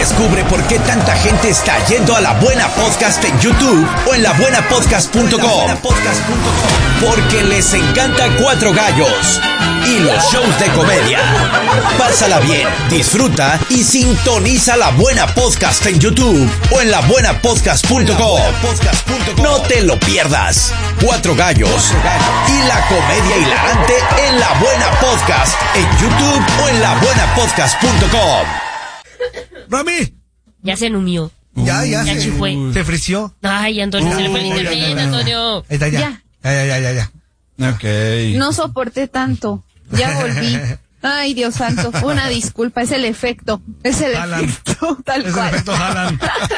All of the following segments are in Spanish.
Descubre por qué tanta gente está yendo a La Buena Podcast en YouTube o en labuenapodcast.com. Porque les encanta Cuatro Gallos y los shows de comedia. Pásala bien, disfruta y sintoniza La Buena Podcast en YouTube o en labuenapodcast.com. No te lo pierdas. Cuatro Gallos y la comedia hilarante en La Buena Podcast en YouTube o en labuenapodcast.com. ¡Romy! Ya se numió. Ya chifue. ¿Se frició? Ay, Antonio, se le fue el internet, Antonio. Ahí está, ya. Ok. No soporté tanto. Ya volví. Ay, Dios santo, una disculpa, es el efecto. Es el efecto, tal Es cual. el efecto Haaland.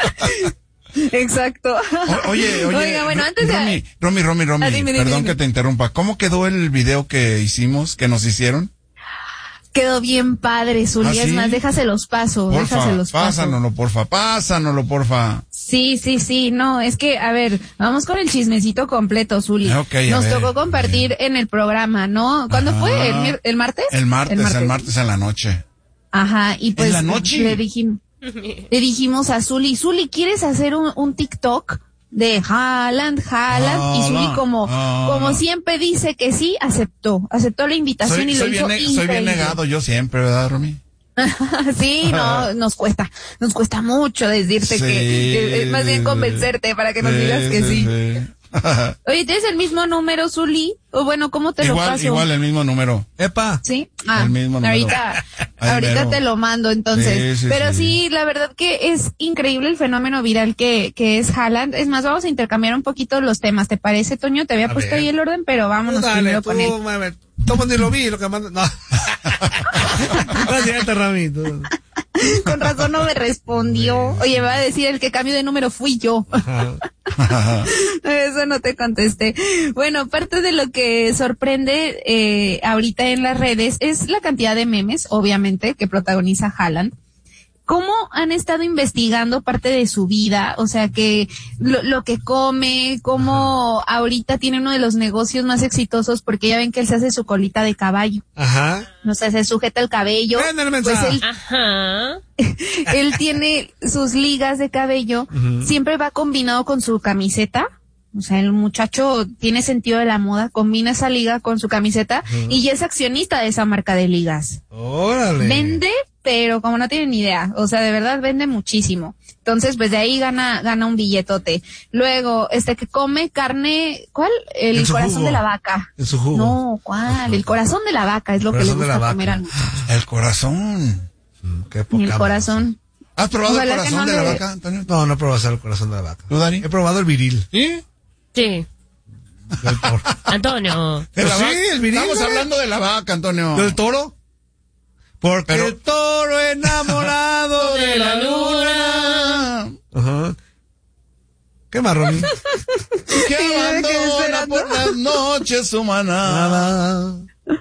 Exacto. Oye. Oiga, bueno, antes de... Romy, dime. perdón que te interrumpa. ¿Cómo quedó el video que hicimos, que nos hicieron? Quedó bien padre, Zuli. ¿Ah, Es sí? más, déjaselos paso. Pásanoslo, porfa. Sí, no, es que, a ver, vamos con el chismecito completo, Zuli. Ok, Nos tocó compartir en el programa, ¿no? ¿Cuándo fue? ¿El martes? El martes en la noche. Ajá, y pues ¿En la noche? le dijimos a Zuli, ¿quieres hacer un TikTok de Haaland? Y Zuli como siempre dice que sí, aceptó la invitación y lo hizo increíble. Soy bien negado yo siempre, ¿verdad, Romy? Sí, no, nos cuesta mucho decirte que es más bien convencerte para que nos digas que sí. Oye, ¿tienes el mismo número, Zuli? O bueno, ¿cómo te lo paso? Igual el mismo número. ¡Epa! ¿Sí? El mismo número. Ahorita te lo mando, entonces. Sí, Pero sí, la verdad que es increíble el fenómeno viral que es Haaland. Es más, vamos a intercambiar un poquito los temas, ¿te parece, Toño? Te había puesto ahí el orden, pero vámonos primero con él. Toma, ni lo vi, lo que manda. No. Gracias, Rami. Con razón no me respondió. Oye, me va a decir el que cambió de número fui yo. Eso no te contesté. Bueno, parte de lo que sorprende ahorita en las redes es la cantidad de memes, obviamente, que protagoniza Haaland. ¿Cómo han estado investigando parte de su vida? O sea, que lo que come, cómo ahorita tiene uno de los negocios más exitosos, porque ya ven que él se hace su colita de caballo. Ajá. O sea, se sujeta el cabello. Pues él tiene sus ligas de cabello, siempre va combinado con su camiseta. O sea, el muchacho tiene sentido de la moda, combina esa liga con su camiseta y ya es accionista de esa marca de ligas. órale. Vende, pero como no tienen ni idea, o sea, de verdad vende muchísimo. Entonces, pues de ahí gana un billetote. Luego, que come carne, ¿cuál? El corazón de la vaca. En su jugo. No, ¿cuál? El corazón de la vaca es lo que le gusta comer al muchacho. El corazón. Qué poca El corazón. ¿Has probado el Ojalá que corazón no de la le- vaca, Antonio? No he probado el corazón de la vaca. ¿Tú, Dani? He probado el viril. ¿Sí? Sí. Del toro. Antonio. ¿De la Sí, vaca? el viril, Estamos ¿eh? hablando de la vaca, Antonio. ¿Del toro? Porque Pero- el toro enamorado de la luna. Ajá. ¿Qué más, Romy? Que abandona por las noches su manada.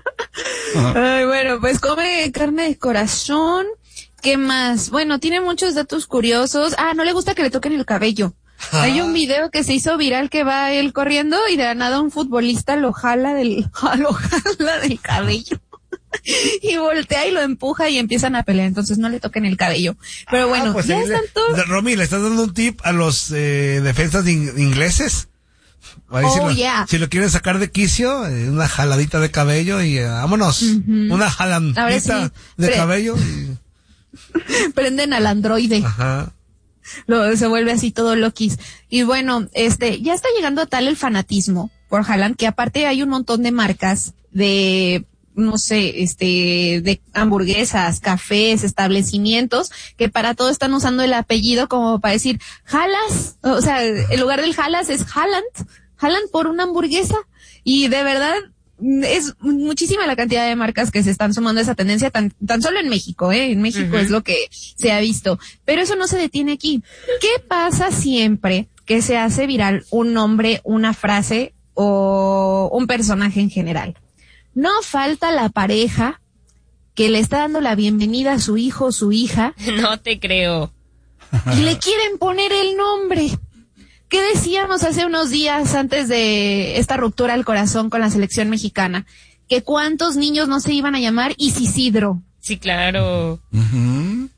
Nada. Ay, bueno, pues come carne de corazón. ¿Qué más? Bueno, tiene muchos datos curiosos. No le gusta que le toquen el cabello. Hay un video que se hizo viral que va él corriendo y de la nada un futbolista lo jala del cabello. Y voltea y lo empuja y empiezan a pelear, entonces no le toquen el cabello. Pero bueno, pues ya están todos. Romy, ¿le estás dando un tip a los defensas ingleses? Ahí si lo quieren sacar de quicio, una jaladita de cabello y vámonos. Una jalandita Sí, de cabello. Y... prenden al androide. Ajá. Se vuelve así todo loquis. Y bueno, ya está llegando a tal el fanatismo por Haaland que aparte hay un montón de marcas de, no sé, de hamburguesas, cafés, establecimientos que para todo están usando el apellido como para decir Jalas, o sea, en lugar del Jalas es Haaland por una hamburguesa. Y de verdad es muchísima la cantidad de marcas que se están sumando a esa tendencia tan solo en México, en México es lo que se ha visto, pero eso no se detiene aquí. ¿Qué pasa siempre que se hace viral un nombre, una frase o un personaje en general? No falta la pareja que le está dando la bienvenida a su hijo o su hija No te creo. y le quieren poner el nombre. ¿Qué decíamos hace unos días antes de esta ruptura al corazón con la selección mexicana? Que cuántos niños no se iban a llamar Isidro. Sí, claro.